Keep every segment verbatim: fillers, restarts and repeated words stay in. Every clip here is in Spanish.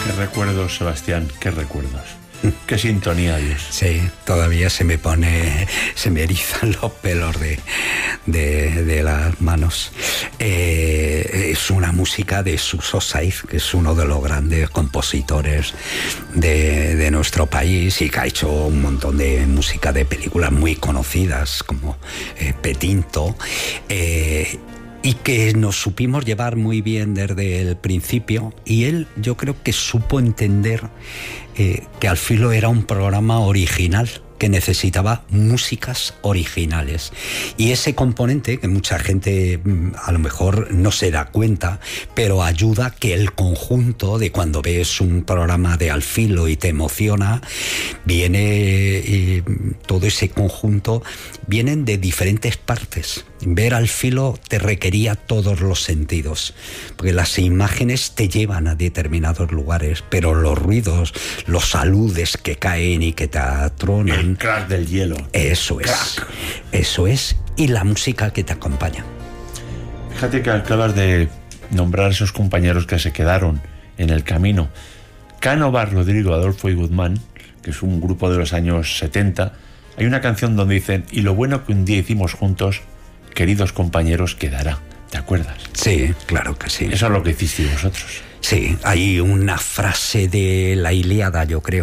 Qué recuerdos, Sebastián, qué recuerdos. Qué sintonía, Dios. Sí, todavía se me pone, se me erizan los pelos de, de, de las manos. Eh, es una música de Suso Saiz, que es uno de los grandes compositores de, de nuestro país y que ha hecho un montón de música de películas muy conocidas como eh, Petinto. Eh, y que nos supimos llevar muy bien desde el principio, y él yo creo que supo entender eh, que Al Filo era un programa original, que necesitaba músicas originales. Y ese componente, que mucha gente a lo mejor no se da cuenta, pero ayuda que el conjunto de cuando ves un programa de Al Filo y te emociona, viene eh, todo ese conjunto, vienen de diferentes partes. Ver Al Filo te requería todos los sentidos, porque las imágenes te llevan a determinados lugares, pero los ruidos, los aludes que caen y que te atronan, el crack del hielo. Eso es. Crack. Eso es. Y la música que te acompaña. Fíjate que acabas de nombrar a esos compañeros que se quedaron en el camino. Cánovas, Rodrigo, Adolfo y Guzmán, que es un grupo de los años setenta, hay una canción donde dicen: y lo bueno que un día hicimos juntos, queridos compañeros, quedará. ¿Te acuerdas? Sí, claro que sí. Eso es lo que hicisteis vosotros. Sí, hay una frase de la Ilíada, yo creo,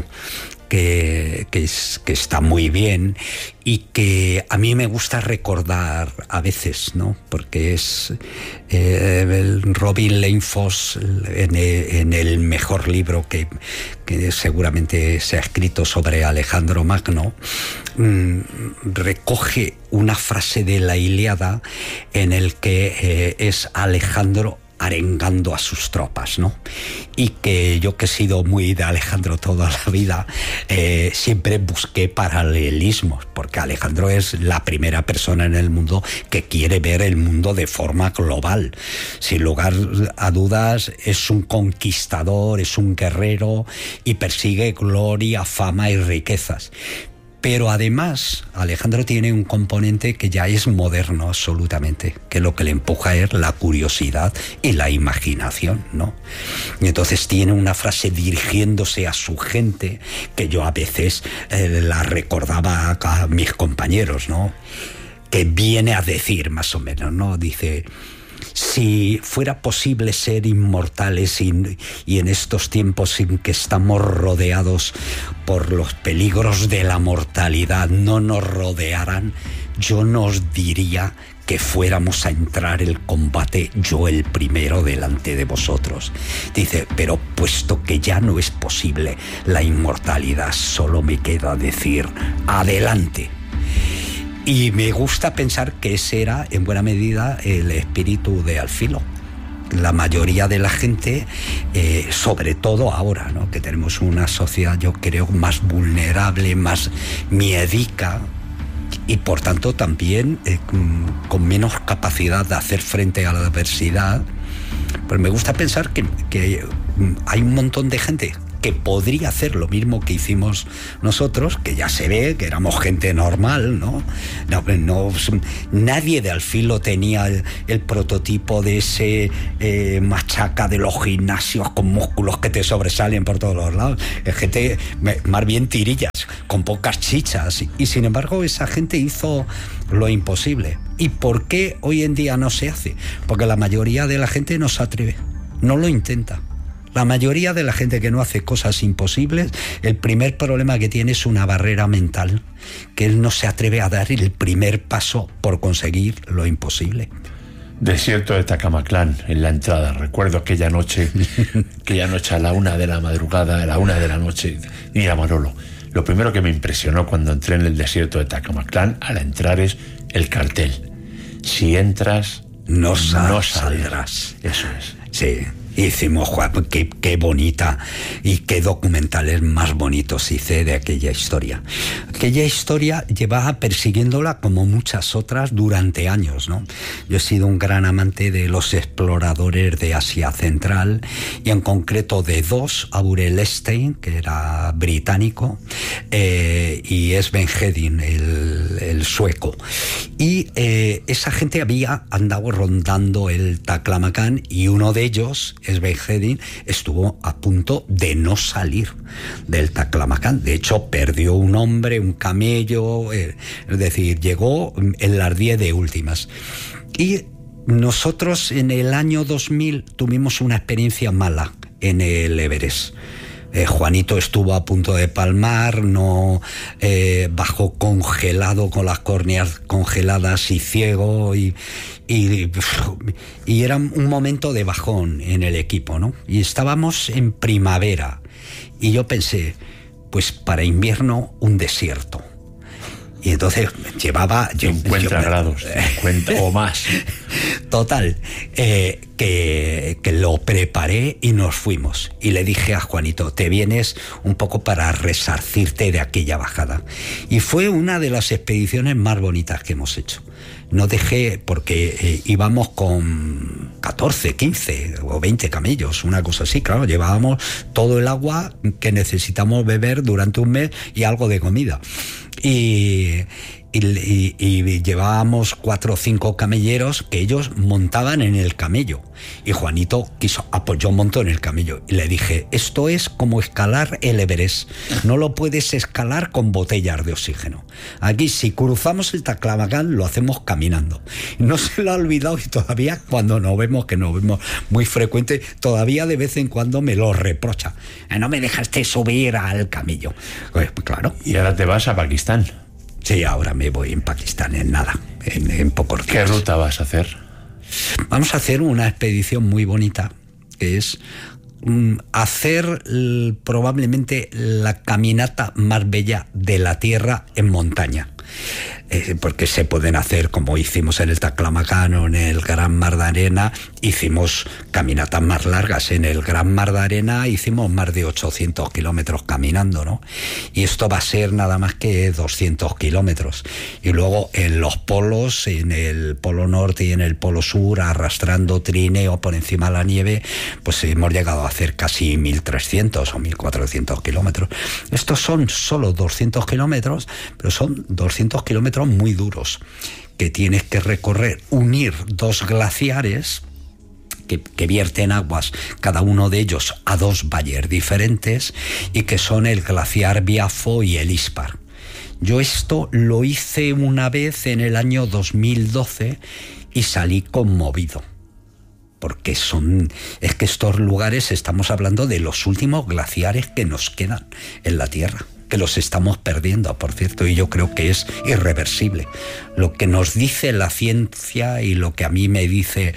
que, que, es, que está muy bien y que a mí me gusta recordar a veces, ¿no? Porque es eh, el Robin Lanefoss en el, en el mejor libro que, que seguramente se ha escrito sobre Alejandro Magno, mmm, recoge una frase de la Ilíada en el que eh, es Alejandro arengando a sus tropas, ¿no? Y que yo, que he sido muy de Alejandro toda la vida, eh, siempre busqué paralelismos, porque Alejandro es la primera persona en el mundo que quiere ver el mundo de forma global. Sin lugar a dudas, es un conquistador, es un guerrero y persigue gloria, fama y riquezas. Pero además, Alejandro tiene un componente que ya es moderno absolutamente, que lo que le empuja es la curiosidad y la imaginación, ¿no? Y entonces tiene una frase dirigiéndose a su gente que yo a veces eh, la recordaba a, a mis compañeros, ¿no? Que viene a decir más o menos, ¿no? Dice: si fuera posible ser inmortales y, y en estos tiempos en que estamos rodeados por los peligros de la mortalidad no nos rodearan, yo nos diría que fuéramos a entrar el combate yo el primero delante de vosotros. Dice: pero puesto que ya no es posible la inmortalidad, solo me queda decir adelante. Y me gusta pensar que ese era, en buena medida, el espíritu de Al Filo. La mayoría de la gente, eh, sobre todo ahora, ¿no? Que tenemos una sociedad, yo creo, más vulnerable, más miedica y, por tanto, también eh, con menos capacidad de hacer frente a la adversidad. Pues me gusta pensar que, que hay un montón de gente que podría hacer lo mismo que hicimos nosotros, que ya se ve que éramos gente normal, ¿no? No, no nadie de Al Filo tenía el, el prototipo de ese eh, machaca de los gimnasios con músculos que te sobresalen por todos los lados. Es gente, más bien tirillas, con pocas chichas. Y sin embargo, esa gente hizo lo imposible. ¿Y por qué hoy en día no se hace? Porque la mayoría de la gente no se atreve, no lo intenta. La mayoría de la gente que no hace cosas imposibles, el primer problema que tiene es una barrera mental, que él no se atreve a dar el primer paso por conseguir lo imposible. Desierto de Tacamaclán, en la entrada. Recuerdo aquella noche, aquella noche a la una de la madrugada, a la una de la noche. Mira, Manolo, lo primero que me impresionó cuando entré en el desierto de Tacamaclán, al entrar, es el cartel: si entras, no, sal- no saldrás. Eso es. Sí. Hicimos, qué, qué bonita y qué documentales más bonitos hice de aquella historia. Aquella historia llevaba persiguiéndola como muchas otras durante años, ¿no? Yo he sido un gran amante de los exploradores de Asia Central y en concreto de dos, Aurel Stein, que era británico, eh, y Sven Hedin, el, el sueco. Y eh, esa gente había andado rondando el Taklamakan y uno de ellos Svehedin estuvo a punto de no salir del Taklamakan. De hecho, perdió un hombre, un camello, eh, es decir, llegó en las diez de últimas. Y nosotros en el año dos mil tuvimos una experiencia mala en el Everest. Eh, Juanito estuvo a punto de palmar, no eh, bajó congelado, con las córneas congeladas y ciego, y, y, y era un momento de bajón en el equipo, ¿no? Y estábamos en primavera y yo pensé, pues para invierno un desierto. Y entonces llevaba... cincuenta yo, grados, cincuenta o más. Total, eh, que, que lo preparé y nos fuimos. Y le dije a Juanito, te vienes un poco para resarcirte de aquella bajada. Y fue una de las expediciones más bonitas que hemos hecho. No dejé, porque eh, íbamos con catorce, quince o veinte camellos, una cosa así, claro, llevábamos todo el agua que necesitamos beber durante un mes y algo de comida. Y, y, y, y llevábamos cuatro o cinco camelleros que ellos montaban en el camello. Y Juanito quiso, ah, pues yo monto en el camello. Y le dije, esto es como escalar el Everest. No lo puedes escalar con botellas de oxígeno. Aquí, si cruzamos el Taklamakan, lo hacemos caminando. No se lo ha olvidado, y todavía cuando nos vemos, que nos vemos muy frecuente, todavía de vez en cuando me lo reprocha. No me dejaste subir al camello. Pues claro. Y ahora te vas a Pakistán. Sí, ahora me voy en Pakistán en nada, en, en pocos días. ¿Qué ruta vas a hacer? Vamos a hacer una expedición muy bonita, que es mm, hacer l, probablemente la caminata más bella de la Tierra en montaña. Eh, porque se pueden hacer, como hicimos en el Taklamakan o en el Gran Mar de Arena, hicimos caminatas más largas. En el Gran Mar de Arena hicimos más de ochocientos kilómetros caminando, ¿no? Y esto va a ser nada más que doscientos kilómetros. Y luego en los polos, en el Polo Norte y en el Polo Sur, arrastrando trineo por encima de la nieve, pues hemos llegado a hacer casi mil trescientos o mil cuatrocientos kilómetros. Estos son solo doscientos kilómetros, pero son doscientos kilómetros muy duros, que tienes que recorrer, unir dos glaciares que, que vierten aguas, cada uno de ellos a dos valles diferentes, y que son el glaciar Biafo y el Ispar. Yo esto lo hice una vez en el año dos mil doce y salí conmovido, porque son, es que estos lugares, estamos hablando de los últimos glaciares que nos quedan en la Tierra, que los estamos perdiendo, por cierto, y yo creo que es irreversible. Lo que nos dice la ciencia y lo que a mí me dice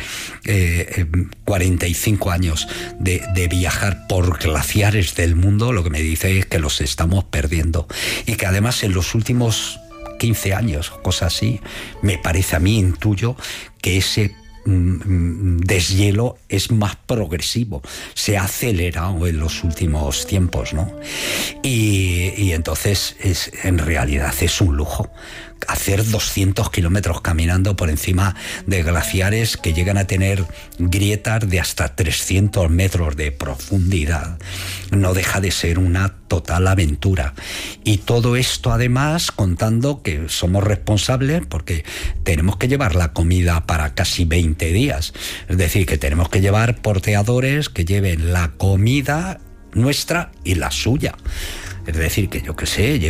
eh, cuarenta y cinco años de, de viajar por glaciares del mundo, lo que me dice es que los estamos perdiendo, y que además en los últimos quince años, cosas así, me parece a mí, intuyo, que ese deshielo es más progresivo, se ha acelerado en los últimos tiempos, ¿no? Y, y entonces es, en realidad es un lujo hacer doscientos kilómetros caminando por encima de glaciares que llegan a tener grietas de hasta trescientos metros de profundidad. No deja de ser una total aventura. Y todo esto además contando que somos responsables, porque tenemos que llevar la comida para casi veinte días. Es decir, que tenemos que llevar porteadores que lleven la comida nuestra y la suya. Es decir, que yo qué sé,